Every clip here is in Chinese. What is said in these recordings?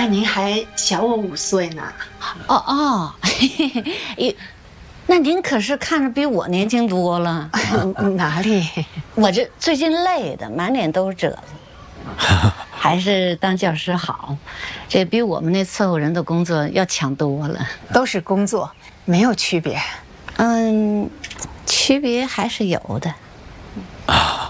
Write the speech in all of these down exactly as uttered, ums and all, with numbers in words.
来您还小我五岁呢。 哦哦，嘿嘿嘿，那您可是看着比我年轻多了。 哪里？ 我这最近累的满脸都是褶子，还是当教师好，这比我们那伺候人的工作要强多了。 都是工作，没有区别。 嗯，区别还是有的。 啊，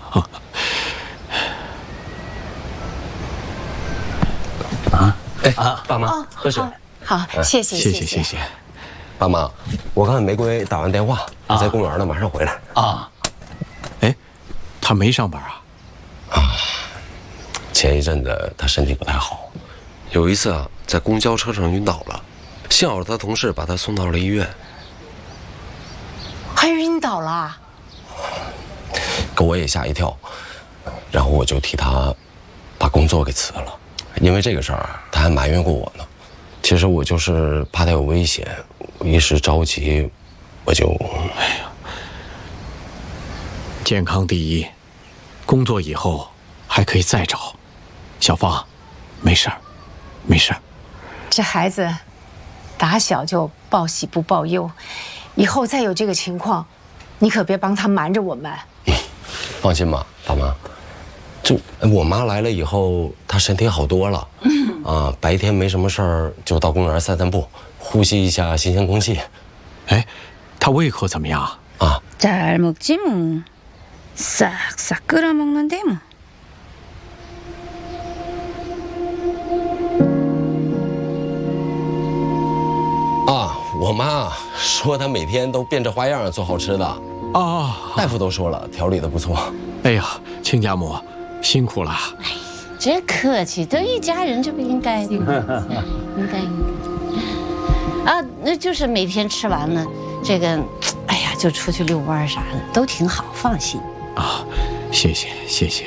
哎啊，爸妈喝水。 好，谢谢谢谢谢谢。 爸妈，我看玫瑰打完电话，在公园呢，马上回来。 啊，哎，他没上班啊？ 啊，前一阵子他身体不太好，有一次啊，在公交车上晕倒了，幸好他同事把他送到了医院。 还晕倒了？ 给我也吓一跳，然后我就替他把工作给辞了，因为这个事儿他还埋怨过我呢。其实我就是怕他有危险，我一时着急，我就…… 哎呀，健康第一，工作以后还可以再找。小芳，没事儿，没事儿。 这孩子打小就报喜不报忧，以后再有这个情况，你可别帮他瞒着我们。 嗯，放心吧，爸妈。就我妈来了以后，她身体好多了。嗯啊，白天没什么事儿，就到公园散散步，呼吸一下新鲜空气。 哎，她胃口怎么样啊？ 잘 먹지 뭐. 싹싹 끓여 먹는데 뭐. 啊，我妈说她每天都变着花样做好吃的。 啊， 大夫都说了，调理的不错。 哎呀，亲家母，辛苦了。 哎，这客气，都一家人，这不应该的，应该应该。啊，那就是每天吃完了这个，哎呀，就出去遛弯啥的，都挺好，放心。 啊，谢谢谢谢。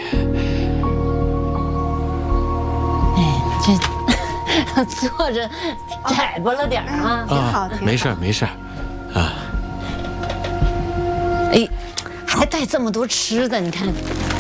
哎，这坐着窄巴了点啊。 挺好，挺好。 没事没事，啊。 哎，还带这么多吃的，你看。